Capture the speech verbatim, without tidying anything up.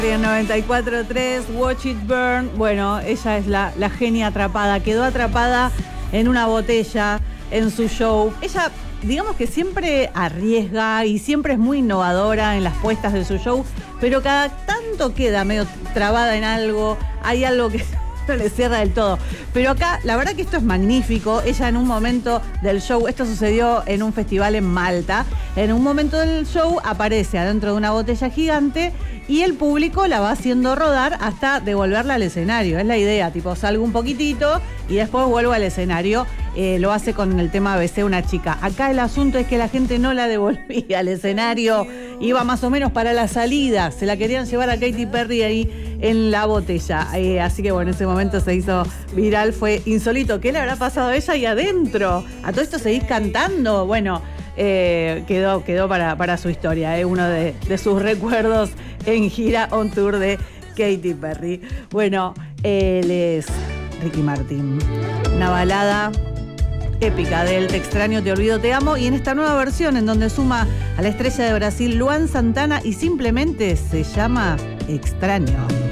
En noventa y cuatro punto tres, Watch It Burn. Bueno, ella es la, la genia atrapada. Quedó atrapada en una botella en su show. Ella, digamos que siempre arriesga y siempre es muy innovadora en las puestas de su show, pero cada tanto queda medio trabada en algo. Hay algo que no le cierra del todo. Pero acá, la verdad que esto es magnífico. Ella en un momento del show, esto sucedió en un festival en Malta, en un momento del show aparece adentro de una botella gigante y el público la va haciendo rodar hasta devolverla al escenario. Es la idea, tipo salgo un poquitito y después vuelvo al escenario. Eh, lo hace con el tema Besé una chica. Acá el asunto es que la gente no la devolvía al escenario, iba más o menos para la salida, se la querían llevar a Katy Perry ahí en la botella. Eh, así que bueno, ese momento se hizo viral, fue insólito. ¿Qué le habrá pasado a ella ahí adentro? ¿A todo esto seguís cantando? Bueno, eh, quedó, quedó para, para su historia, eh, uno de, de sus recuerdos en gira on tour de Katy Perry. Bueno, él es Ricky Martin. Una balada épica del Te extraño, te olvido, te amo, y en esta nueva versión en donde suma a la estrella de Brasil Luan Santana y simplemente se llama Extraño.